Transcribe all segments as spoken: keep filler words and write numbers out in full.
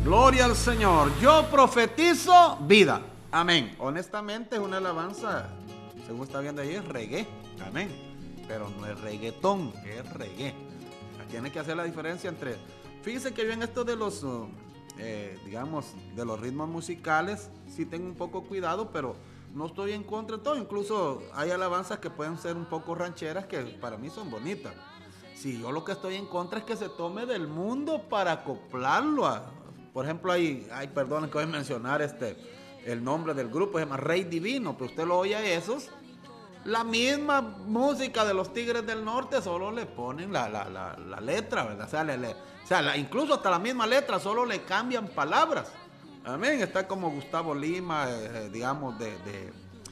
Gloria al Señor. Yo profetizo vida. Amén. Honestamente es una alabanza, según está viendo ahí, es reggae. Amén. Pero no es reggaetón, es reggae. Tiene que hacer la diferencia entre... Fíjese que yo en esto de los, eh, digamos, de los ritmos musicales, sí tengo un poco cuidado, pero no estoy en contra de todo. Incluso hay alabanzas que pueden ser un poco rancheras que para mí son bonitas. Si yo lo que estoy en contra es que se tome del mundo para acoplarlo a... Por ejemplo, hay, hay perdonen que voy a mencionar este, el nombre del grupo, se llama Rey Divino, pero usted lo oye a esos, la misma música de los Tigres del Norte, solo le ponen la, la, la, la letra, ¿verdad? O sea, le, le, o sea la, incluso hasta la misma letra, solo le cambian palabras. Amén, está como Gustavo Lima, eh, digamos, de... de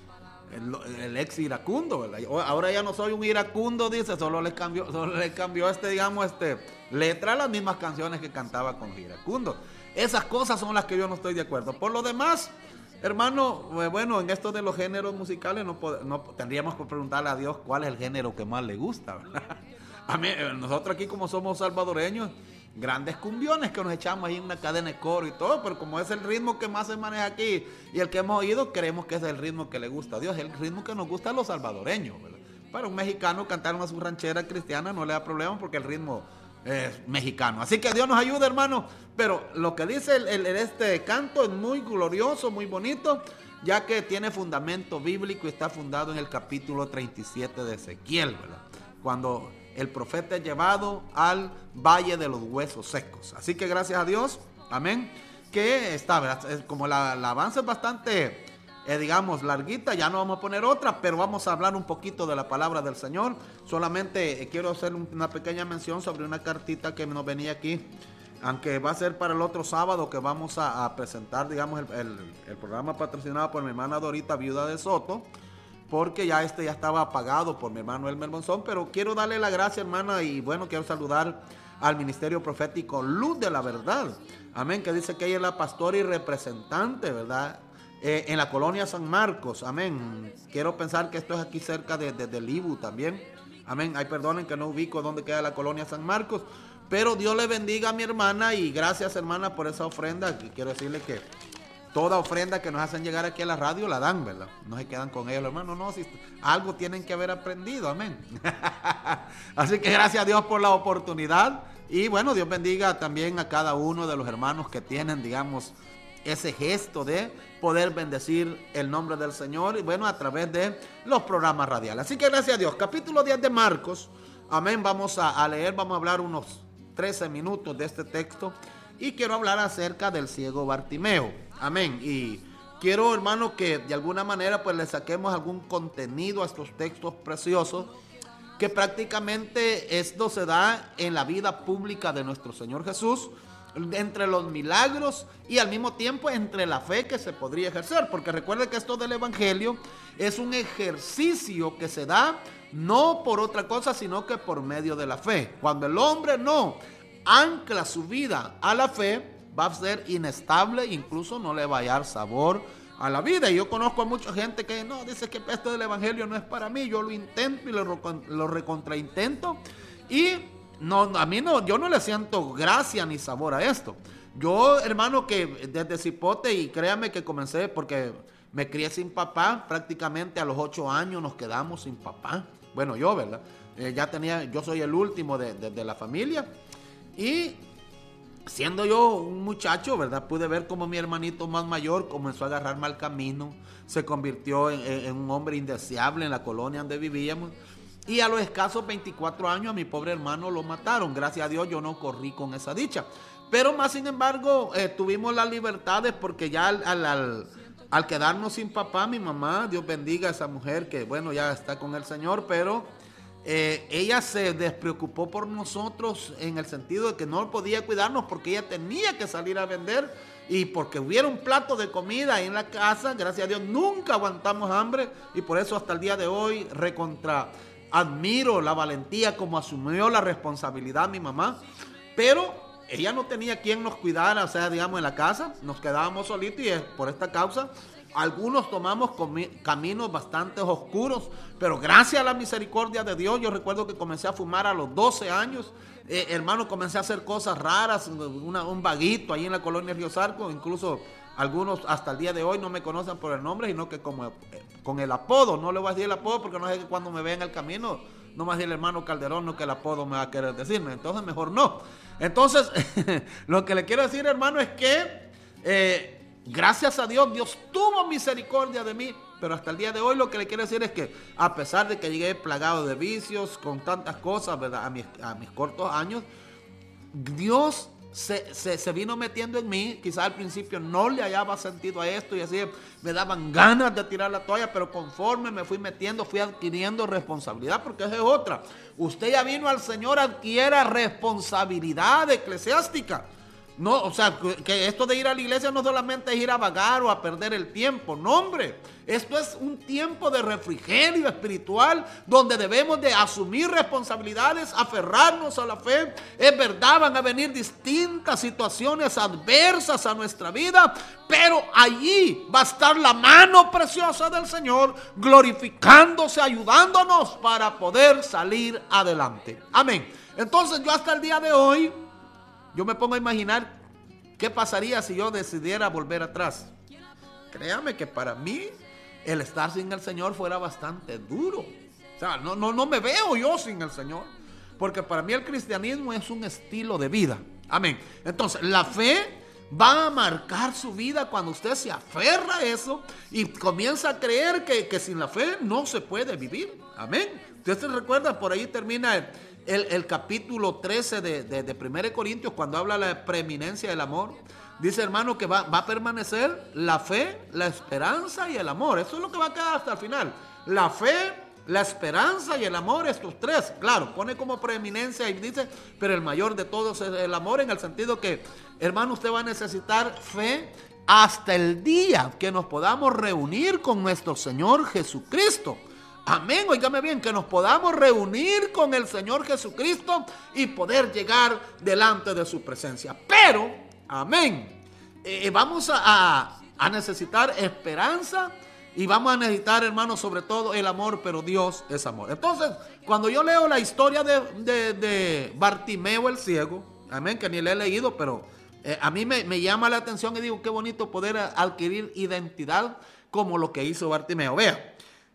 El, el ex iracundo, ¿verdad? Ahora ya no soy un iracundo, dice, solo le cambió, solo le cambió este, digamos, este, letra a las mismas canciones que cantaba con iracundo. Esas cosas son las que yo no estoy de acuerdo. Por lo demás, hermano, bueno, en esto de los géneros musicales no, no tendríamos que preguntarle a Dios cuál es el género que más le gusta, ¿verdad? A mí, nosotros aquí como somos salvadoreños, grandes cumbiones que nos echamos ahí en una cadena de coro y todo, pero como es el ritmo que más se maneja aquí y el que hemos oído, creemos que es el ritmo que le gusta a Dios, el ritmo que nos gusta a los salvadoreños, ¿verdad? Para un mexicano cantar una su ranchera cristiana no le da problema porque el ritmo es mexicano. Así que Dios nos ayude, hermano. Pero lo que dice el, el, este canto es muy glorioso, muy bonito, ya que tiene fundamento bíblico y está fundado en el capítulo treinta y siete de Ezequiel, ¿verdad? Cuando el profeta es llevado al valle de los huesos secos. Así que gracias a Dios, amén, que está, ¿verdad? Como la, la alabanza es bastante, eh, digamos, larguita, ya no vamos a poner otra, pero vamos a hablar un poquito de la palabra del Señor. Solamente eh, quiero hacer una pequeña mención sobre una cartita que nos venía aquí, aunque va a ser para el otro sábado que vamos a, a presentar, digamos, el, el, el programa patrocinado por mi hermana Dorita, viuda de Soto, porque ya este ya estaba pagado por mi hermano Elmer Monzón, pero quiero darle la gracia, hermana, y bueno, quiero saludar al Ministerio Profético Luz de la Verdad, amén, que dice que ella es la pastora y representante, ¿verdad?, eh, en la colonia San Marcos, amén. Quiero pensar que esto es aquí cerca de, de, del Ibu también, amén. Ay, perdonen que no ubico dónde queda la colonia San Marcos, pero Dios le bendiga a mi hermana y gracias, hermana, por esa ofrenda. Y quiero decirle que toda ofrenda que nos hacen llegar aquí a la radio la dan, ¿verdad? No se quedan con ellos, hermano. No, si algo tienen que haber aprendido, amén. Así que gracias a Dios por la oportunidad. Y bueno, Dios bendiga también a cada uno de los hermanos que tienen, digamos, ese gesto de poder bendecir el nombre del Señor. Y bueno, a través de los programas radiales. Así que gracias a Dios. Capítulo diez de Marcos. Amén. Vamos a, a leer, vamos a hablar unos trece minutos de este texto. Y quiero hablar acerca del ciego Bartimeo. Amén. Y quiero, hermano, que de alguna manera pues le saquemos algún contenido a estos textos preciosos, que prácticamente esto se da en la vida pública de nuestro Señor Jesús, entre los milagros y al mismo tiempo entre la fe que se podría ejercer. Porque recuerde que esto del Evangelio es un ejercicio que se da no por otra cosa, sino que por medio de la fe. Cuando el hombre no ancla su vida a la fe, va a ser inestable, incluso no le va a dar sabor a la vida. Y yo conozco a mucha gente que no, dice que esto del Evangelio no es para mí. Yo lo intento y lo, lo recontraintento y no, a mí no, yo no le siento gracia ni sabor a esto. Yo, hermano, que desde cipote, y créame que comencé porque me crié sin papá, prácticamente a los ocho años nos quedamos sin papá. Bueno, yo, ¿verdad? Eh, ya tenía, yo soy el último de, de, de la familia. Y siendo yo un muchacho, ¿verdad?, pude ver cómo mi hermanito más mayor comenzó a agarrar mal camino, se convirtió en, en, en un hombre indeseable en la colonia donde vivíamos. Y a los escasos veinticuatro años a mi pobre hermano lo mataron. Gracias a Dios yo no corrí con esa dicha. Pero más sin embargo eh, tuvimos las libertades porque ya al, al, al, al quedarnos sin papá, mi mamá, Dios bendiga a esa mujer que bueno ya está con el Señor, pero eh, ella se despreocupó por nosotros en el sentido de que no podía cuidarnos porque ella tenía que salir a vender. Y porque hubiera un plato de comida en la casa, gracias a Dios nunca aguantamos hambre. Y por eso hasta el día de hoy recontra admiro la valentía como asumió la responsabilidad mi mamá, pero ella no tenía quien nos cuidara, o sea, digamos en la casa, nos quedábamos solitos y por esta causa algunos tomamos caminos bastante oscuros, pero gracias a la misericordia de Dios, yo recuerdo que comencé a fumar a los doce años. Eh, hermano, comencé a hacer cosas raras, una, un vaguito ahí en la colonia Río Zarco, incluso algunos hasta el día de hoy no me conocen por el nombre, sino que como, eh, con el apodo. No le voy a decir el apodo porque no sé que cuando me vean en el camino, no me va a decir el hermano Calderón, no que el apodo me va a querer decirme, entonces mejor no. Entonces, lo que le quiero decir, hermano, es que eh, gracias a Dios, Dios tuvo misericordia de mí. Pero hasta el día de hoy lo que le quiero decir es que a pesar de que llegué plagado de vicios, con tantas cosas, ¿verdad? A mis, a mis cortos años, Dios se, se, se vino metiendo en mí. Quizás al principio no le hallaba sentido a esto y así me daban ganas de tirar la toalla, pero conforme me fui metiendo, fui adquiriendo responsabilidad, porque esa es otra. Usted ya vino al Señor, adquiera responsabilidad eclesiástica. No, o sea, que esto de ir a la iglesia no solamente es ir a vagar o a perder el tiempo, no, hombre. Esto es un tiempo de refrigerio espiritual donde debemos de asumir responsabilidades, aferrarnos a la fe. Es verdad, van a venir distintas situaciones adversas a nuestra vida, pero allí va a estar la mano preciosa del Señor glorificándose, ayudándonos para poder salir adelante. Amén. Entonces yo hasta el día de hoy, yo me pongo a imaginar qué pasaría si yo decidiera volver atrás. Créame que para mí el estar sin el Señor fuera bastante duro. O sea, no, no, no me veo yo sin el Señor, porque para mí el cristianismo es un estilo de vida. Amén. Entonces, la fe va a marcar su vida cuando usted se aferra a eso y comienza a creer que, que sin la fe no se puede vivir. Amén. Usted se recuerda, por ahí termina el, el, el capítulo trece de, de, de primera de Corintios, cuando habla de la preeminencia del amor. Dice, hermano, que va, va a permanecer la fe, la esperanza y el amor. Eso es lo que va a quedar hasta el final. La fe, la esperanza y el amor, estos tres. Claro, pone como preeminencia y dice, pero el mayor de todos es el amor, en el sentido que, hermano, usted va a necesitar fe hasta el día que nos podamos reunir con nuestro Señor Jesucristo. Amén, óigame bien, que nos podamos reunir con el Señor Jesucristo y poder llegar delante de su presencia. Pero, amén, eh, vamos a, a, a necesitar esperanza y vamos a necesitar, hermanos, sobre todo el amor, pero Dios es amor. Entonces, cuando yo leo la historia de, de, de Bartimeo el ciego, amén, que ni le he leído, pero eh, a mí me, me llama la atención y digo, qué bonito poder adquirir identidad como lo que hizo Bartimeo. Vea.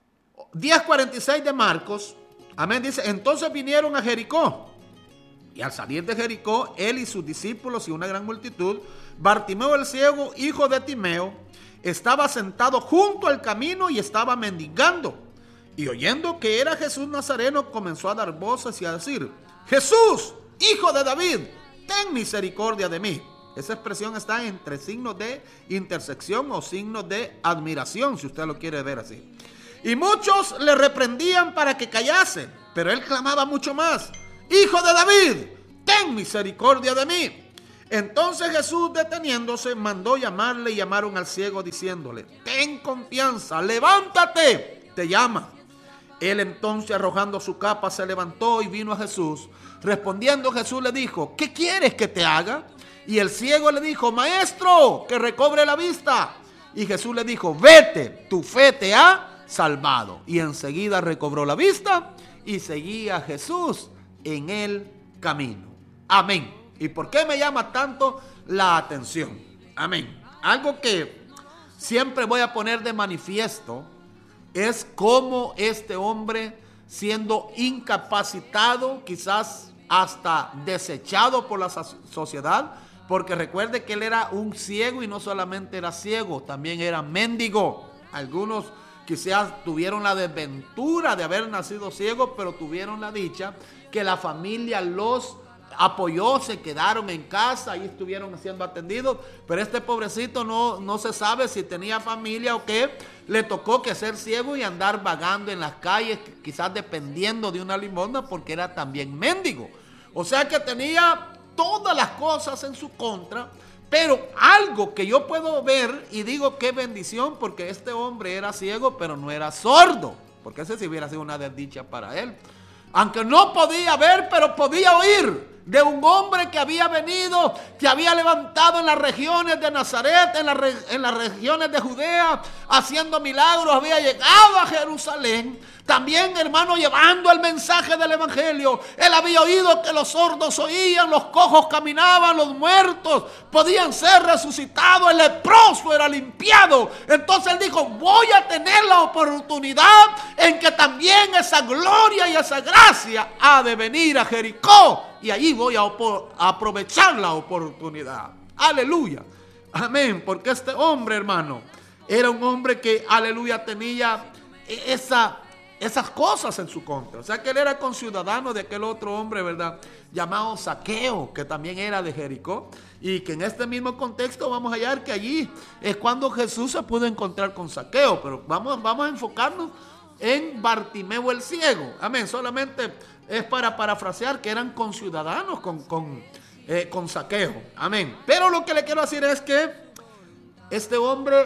diez cuarenta y seis de Marcos, amén, dice, entonces vinieron a Jericó, y al salir de Jericó, él y sus discípulos y una gran multitud, Bartimeo el ciego, hijo de Timeo, estaba sentado junto al camino y estaba mendigando, y oyendo que era Jesús Nazareno, comenzó a dar voces y a decir, Jesús, hijo de David, ten misericordia de mí. Esa expresión está entre signos de intersección o signos de admiración, si usted lo quiere ver así. Y muchos le reprendían para que callase, pero él clamaba mucho más, Hijo de David, ten misericordia de mí. Entonces Jesús, deteniéndose, mandó llamarle y llamaron al ciego diciéndole, ten confianza, levántate, te llama. Él entonces, arrojando su capa, se levantó y vino a Jesús. Respondiendo Jesús le dijo, ¿qué quieres que te haga? Y el ciego le dijo, Maestro, que recobre la vista. Y Jesús le dijo, vete, tu fe te ha salvado. Y enseguida recobró la vista y seguía a Jesús en el camino. Amén. ¿Y por qué me llama tanto la atención? Amén. Algo que siempre voy a poner de manifiesto es cómo este hombre, siendo incapacitado, quizás hasta desechado por la sociedad, porque recuerde que él era un ciego y no solamente era ciego, también era mendigo. Algunos quizás tuvieron la desventura de haber nacido ciegos, pero tuvieron la dicha que la familia los apoyó, se quedaron en casa y estuvieron siendo atendidos. Pero este pobrecito no, no se sabe si tenía familia o qué. Le tocó que ser ciego y andar vagando en las calles, quizás dependiendo de una limosna, porque era también mendigo. O sea que tenía todas las cosas en su contra. Pero algo que yo puedo ver y digo qué bendición, porque este hombre era ciego, pero no era sordo, porque ese sí hubiera sido una desdicha para él. Aunque no podía ver, pero podía oír. de un hombre que había venido, que había levantado en las regiones de Nazaret, en, la, en las regiones de Judea, haciendo milagros, había llegado a Jerusalén. También, hermano, llevando el mensaje del evangelio. Él había oído que los sordos oían, los cojos caminaban, los muertos podían ser resucitados, el leproso era limpiado. Entonces él dijo: voy a tener la oportunidad en que también esa gloria y esa gracia ha de venir a Jericó, y allí voy a, a aprovechar la oportunidad. Aleluya, amén. Porque este hombre, hermano, era un hombre que, aleluya, tenía esa esas cosas en su contra. O sea que él era conciudadano de aquel otro hombre, ¿verdad?, llamado Zaqueo, que también era de Jericó. Y que en este mismo contexto vamos a hallar que allí es cuando Jesús se pudo encontrar con Zaqueo. Pero vamos, vamos a enfocarnos en Bartimeo el ciego. Amén. Solamente es para parafrasear que eran conciudadanos con, con, eh, con Zaqueo. Amén. Pero lo que le quiero decir es que este hombre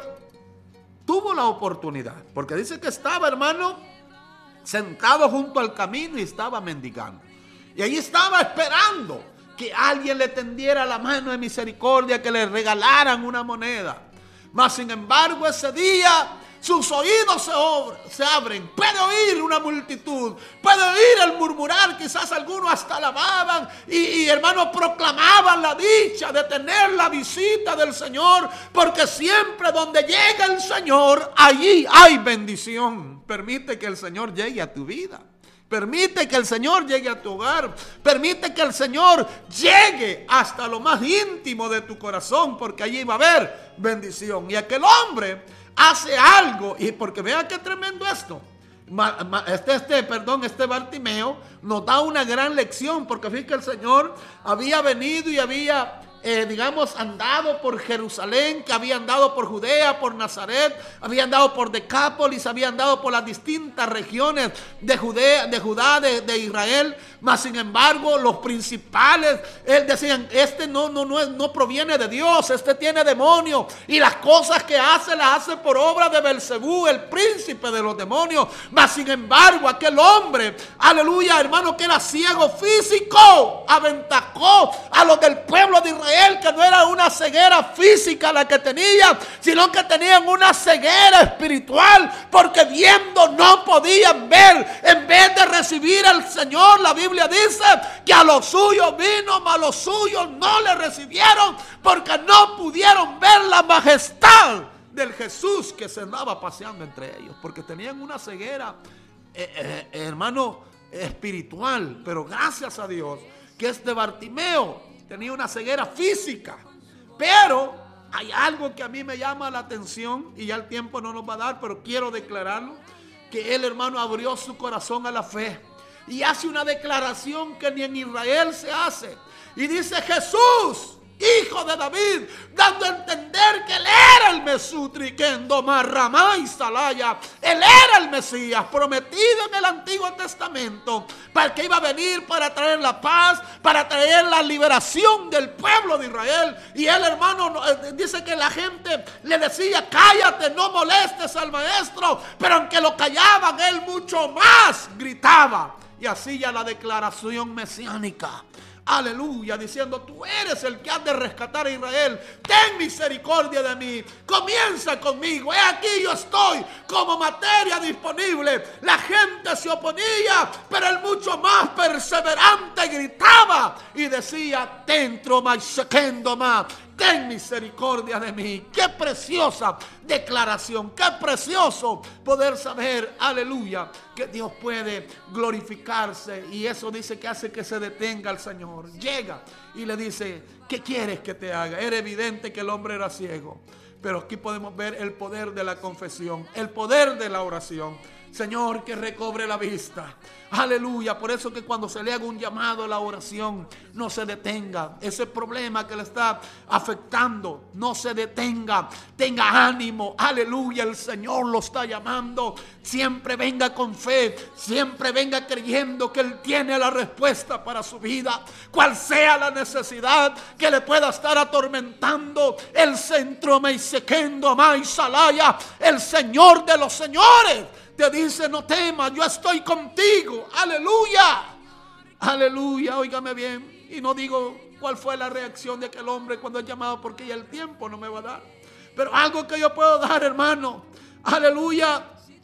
tuvo la oportunidad, porque dice que estaba, hermano, sentado junto al camino y estaba mendigando. Y ahí estaba esperando que alguien le tendiera la mano de misericordia, que le regalaran una moneda. Mas sin embargo, ese día sus oídos se, obra, se abren. Puede oír una multitud, puede oír el murmurar. Quizás algunos hasta alababan y, y hermanos proclamaban la dicha de tener la visita del Señor, porque siempre donde llega el Señor, allí hay bendición. Permite que el Señor llegue a tu vida. Permite que el Señor llegue a tu hogar. Permite que el Señor llegue hasta lo más íntimo de tu corazón, porque allí va a haber bendición. Y aquel hombre hace algo, y porque vean qué tremendo esto. Este, este, perdón, este Bartimeo nos da una gran lección, porque fíjate que el Señor había venido y había Eh, digamos, andado por Jerusalén, que había andado por Judea, por Nazaret, había andado por Decápolis, había andado por las distintas regiones de Judea, de Judá, de, de Israel. Mas sin embargo, los principales, él decían: este no, no, no, no proviene de Dios, este tiene demonio, y las cosas que hace las hace por obra de Belcebú, el príncipe de los demonios. Mas sin embargo, aquel hombre, aleluya, hermano, que era ciego físico, aventajó a los del pueblo de Israel, que no era una ceguera física la que tenía, sino que tenían una ceguera espiritual, porque viendo no podían ver. En vez de recibir al Señor, la Biblia dice que a los suyos vino, mas los suyos no le recibieron, porque no pudieron ver la majestad del Jesús que se andaba paseando entre ellos, porque tenían una ceguera, eh, eh, hermano, espiritual. Pero gracias a Dios que este Bartimeo tenía una ceguera física. Pero hay algo que a mí me llama la atención, y ya el tiempo no nos va a dar, pero quiero declararlo, que él, hermano, abrió su corazón a la fe y hace una declaración que ni en Israel se hace, y dice: Jesús, hijo de David, dando a entender que él era el Mesutriquendo Marramá y Salaya. Él era el Mesías prometido en el Antiguo Testamento, para el que iba a venir para traer la paz, para traer la liberación del pueblo de Israel. Y él, hermano, dice que la gente le decía: cállate, no molestes al maestro. Pero aunque lo callaban, él mucho más gritaba. Y así ya la declaración mesiánica, aleluya, diciendo: tú eres el que has de rescatar a Israel, ten misericordia de mí, comienza conmigo, he aquí yo estoy como materia disponible. La gente se oponía, pero él mucho más perseverante gritaba y decía: dentro más sequendo más, ten misericordia de mí. Qué preciosa declaración, qué precioso poder saber, aleluya, que Dios puede glorificarse. Y eso dice que hace que se detenga el Señor. Llega y le dice: ¿qué quieres que te haga? Era evidente que el hombre era ciego, pero aquí podemos ver el poder de la confesión, el poder de la oración. Señor, que recobre la vista. Aleluya. Por eso que cuando se le haga un llamado a la oración, no se detenga. Ese problema que le está afectando, no se detenga. Tenga ánimo. Aleluya. El Señor lo está llamando. Siempre venga con fe. Siempre venga creyendo que Él tiene la respuesta para su vida. Cual sea la necesidad que le pueda estar atormentando, el centro meisequendo amai salaya, el Señor de los señores, te dice: no temas, yo estoy contigo. Aleluya, aleluya, óigame bien. Y no digo cuál fue la reacción de aquel hombre cuando es llamado, porque ya el tiempo no me va a dar. Pero algo que yo puedo dar, hermano, aleluya,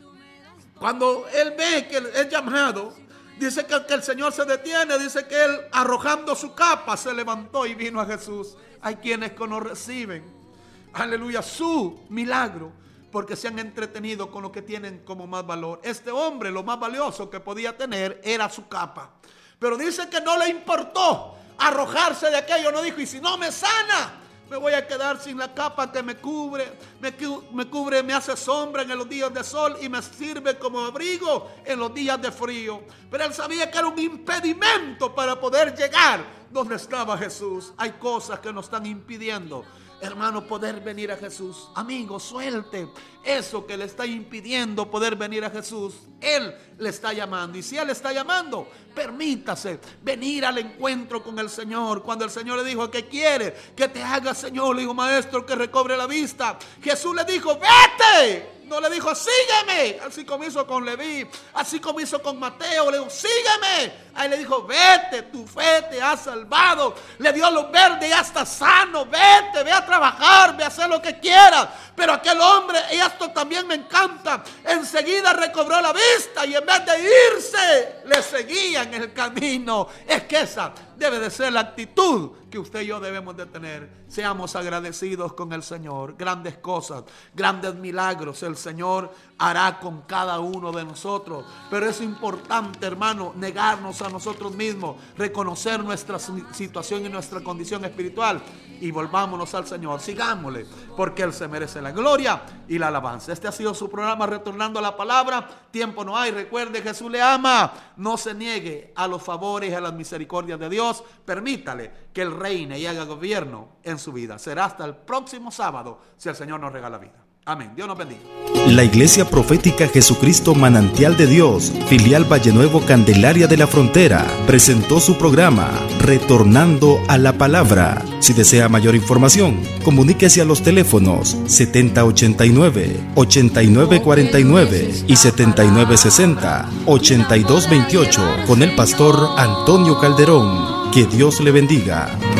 cuando él ve que es llamado, dice que, que el Señor se detiene, dice que él, arrojando su capa, se levantó y vino a Jesús. Hay quienes que no reciben, aleluya, su milagro, porque se han entretenido con lo que tienen como más valor. Este hombre, lo más valioso que podía tener era su capa. Pero dice que no le importó arrojarse de aquello. No dijo, y si no me sana, me voy a quedar sin la capa que me cubre, me, me cubre, me hace sombra en los días de sol y me sirve como abrigo en los días de frío. Pero él sabía que era un impedimento para poder llegar donde estaba Jesús. Hay cosas que nos están impidiendo, hermano, poder venir a Jesús. Amigo, suelte eso que le está impidiendo poder venir a Jesús. Él le está llamando, y si Él está llamando, permítase venir al encuentro con el Señor. Cuando el Señor le dijo, ¿qué quiere que te haga, Señor? Le dijo, maestro, que recobre la vista. Jesús le dijo, vete. No le dijo, sígueme, así como hizo con Leví, así como hizo con Mateo. Le dijo, sígueme. Ahí le dijo, vete, tu fe te ha salvado. Le dio luz verde, ya está sano. Vete, ve a trabajar, ve a hacer lo que quieras. Pero aquel hombre, y esto también me encanta, enseguida recobró la vista y en vez de irse, le seguía en el camino. Es que esa debe de ser la actitud que usted y yo debemos de tener. Seamos agradecidos con el Señor. Grandes cosas, grandes milagros el Señor hará con cada uno de nosotros. Pero es importante, hermano, negarnos a nosotros mismos, reconocer nuestra situación y nuestra condición espiritual y volvámonos al Señor. Sigámosle, porque Él se merece la gloria y la alabanza. Este ha sido su programa, Retornando a la Palabra. Tiempo no hay. Recuerde, Jesús le ama. No se niegue a los favores y a las misericordias de Dios. Permítale que Él reine y haga gobierno en su vida. Será hasta el próximo sábado, si el Señor nos regala vida. Amén. Dios nos bendiga. La Iglesia Profética Jesucristo Manantial de Dios, filial Valle Nuevo Candelaria de la Frontera, presentó su programa Retornando a la Palabra. Si desea mayor información, comuníquese a los teléfonos setenta ochenta y nueve, ochenta y nueve cuarenta y nueve y setenta y nueve sesenta, ochenta y dos veintiocho con el pastor Antonio Calderón. Que Dios le bendiga.